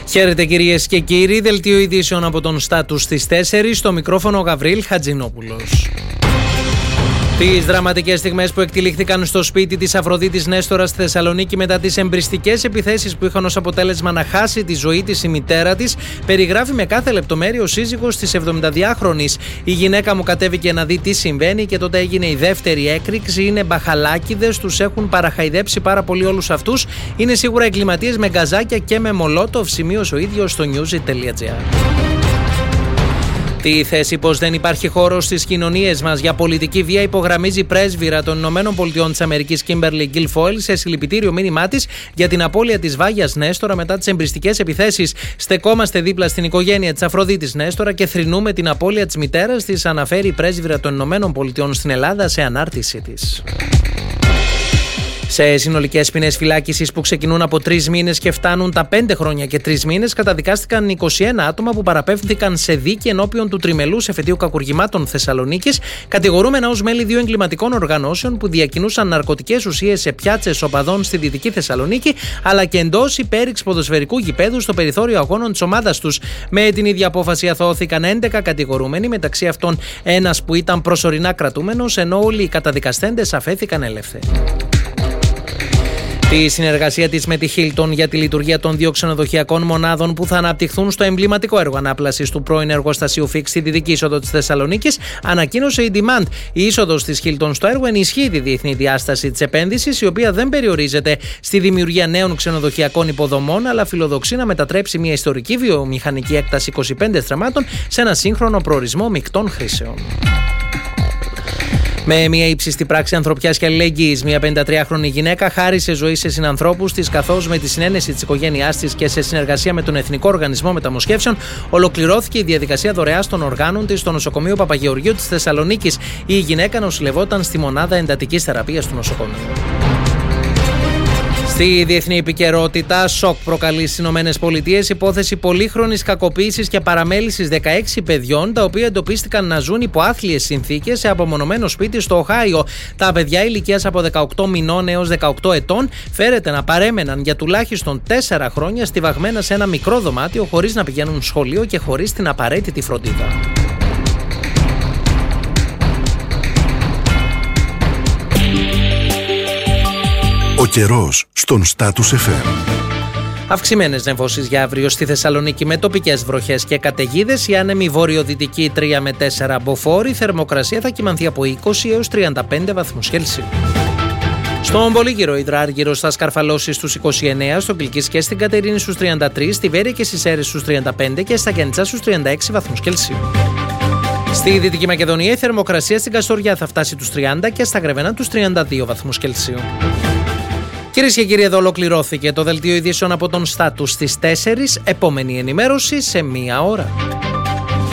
Χαίρετε κυρίες και κύριοι, δελτίο ειδήσεων από τον Στάτους στις 4, στο μικρόφωνο ο Γαβρίλ Χατζηνόπουλος. Τις δραματικές στιγμές που εκτυλίχθηκαν στο σπίτι της Αφροδίτης Νέστορα στη Θεσσαλονίκη μετά τις εμπριστικές επιθέσεις που είχαν ως αποτέλεσμα να χάσει τη ζωή της η μητέρα της, περιγράφει με κάθε λεπτομέρεια ο σύζυγος της 72χρονης. Η γυναίκα μου κατέβηκε να δει τι συμβαίνει και τότε έγινε η δεύτερη έκρηξη. Είναι μπαχαλάκιδες, τους έχουν παραχαϊδέψει πάρα πολύ όλους αυτούς. Είναι σίγουρα εγκληματίες με γκαζάκια και με μολότοφ, σημείωσε ο ίδιος στο newsit.gr. Τη θέση πως δεν υπάρχει χώρος στις κοινωνίες μας για πολιτική βία υπογραμμίζει η πρέσβυρα των ΗΠΑ της Αμερικής Κίμπερλι Γκιλφόιλ σε συλληπιτήριο μήνυμά της για την απώλεια της Βάγιας Νέστορα μετά τις εμπριστικές επιθέσεις. Στεκόμαστε δίπλα στην οικογένεια της Αφροδίτης Νέστορα και θρηνούμε την απώλεια της μητέρας της, αναφέρει η πρέσβυρα των ΗΠΑ στην Ελλάδα σε ανάρτησή της. Σε συνολικές ποινές φυλάκισης που ξεκινούν από 3 μήνες και φτάνουν τα 5 χρόνια και 3 μήνες, καταδικάστηκαν 21 άτομα που παραπέμφθηκαν σε δίκη ενώπιον του τριμελούς εφετείου κακουργημάτων Θεσσαλονίκης, κατηγορούμενα ως μέλη 2 εγκληματικών οργανώσεων που διακινούσαν ναρκωτικές ουσίες σε πιάτσες οπαδών στη Δυτική Θεσσαλονίκη, αλλά και εντός υπέρηξ ποδοσφαιρικού γηπέδου στο περιθώριο αγώνων της ομάδας τους. Με την ίδια απόφαση αθωώθηκαν 11 κατηγορούμενοι, μεταξύ αυτών ένας που ήταν προσωρινά κρατούμενος, ενώ όλοι οι καταδικαστέντες αφέθηκαν ελεύθεροι. Τη συνεργασία της με τη Χίλτον για τη λειτουργία των 2 ξενοδοχειακών μονάδων που θα αναπτυχθούν στο εμβληματικό έργο ανάπλασης του πρώην εργοστασίου ΦΙΚ στη Δυτική Είσοδο της Θεσσαλονίκης, ανακοίνωσε η Demand. Η είσοδος της Χίλτον στο έργο ενισχύει τη διεθνή διάσταση της επένδυσης, η οποία δεν περιορίζεται στη δημιουργία νέων ξενοδοχειακών υποδομών, αλλά φιλοδοξεί να μετατρέψει μια ιστορική βιομηχανική έκταση 25 στραμμάτων σε ένα σύγχρονο προορισμό μεικτών χρήσεων. Με μια ύψιστη πράξη ανθρωπιάς και αλληλεγγύης, μια 53χρονη γυναίκα χάρισε ζωή σε συνανθρώπους της, καθώς με τη συνένεση της οικογένειάς της και σε συνεργασία με τον Εθνικό Οργανισμό Μεταμοσχεύσεων ολοκληρώθηκε η διαδικασία δωρεάς των οργάνων της στο νοσοκομείο Παπαγεωργίου της Θεσσαλονίκης. Η γυναίκα νοσηλευόταν στη μονάδα εντατικής θεραπείας του νοσοκομείου. Στη διεθνή επικαιρότητα, σοκ προκαλεί στις ΗΠΑ υπόθεση πολύχρονης κακοποίησης και παραμέλησης 16 παιδιών, τα οποία εντοπίστηκαν να ζουν υπό άθλιες συνθήκες σε απομονωμένο σπίτι στο Οχάιο. Τα παιδιά ηλικίας από 18 μηνών έως 18 ετών φέρεται να παρέμεναν για τουλάχιστον 4 χρόνια στιβαγμένα σε ένα μικρό δωμάτιο, χωρίς να πηγαίνουν σχολείο και χωρίς την απαραίτητη φροντίδα. Ο καιρός στον Στάτους FM. Αυξημένες νεφώσεις για αύριο στη Θεσσαλονίκη με τοπικές βροχές και καταιγίδες. Η άνεμη βορειοδυτική 3 με 4 μποφόρ. Η θερμοκρασία θα κυμανθεί από 20 έως 35 βαθμούς Κέλσιου. Στον Πολύγυρο Υδράργυρο θα σκαρφαλώσει στους 29, στο Κιλκής και στην Κατερίνη στους 33, στη Βέρεια και στις Σέρρες στους 35 και στα Γιαννιτσά στους 36 βαθμούς Κέλσιου. Στη Δυτική Μακεδονία η θερμοκρασία στην Καστοριά θα φτάσει τους 30 και στα Γρεβενά τους 32 βαθμούς Κελσίου. Κυρίες και κύριοι, εδώ ολοκληρώθηκε το δελτίο ειδήσεων από τον Στάτους στις 4. Επόμενη ενημέρωση σε 1 ώρα.